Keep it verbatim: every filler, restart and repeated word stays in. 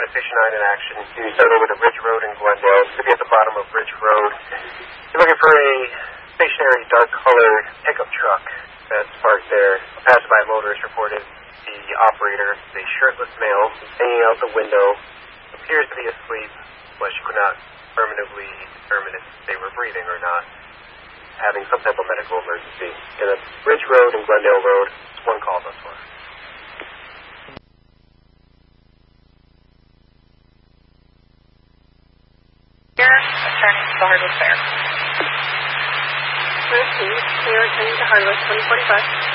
fifty-nine in action. You start over to Ridge Road in Glendale. It's going to be at the bottom of Ridge Road. You're looking for a stationary dark-colored pickup truck that's parked there. A passerby motorist reported the operator, a shirtless male, hanging out the window, appears to be asleep, but she could not permanently determine if they were breathing or not, having some type of medical emergency. And that's Ridge Road and Glendale Road. It's one call thus far. Here, returning to the Hardwood Fair. thirteen, we are returning to Hardwood, twenty forty-five.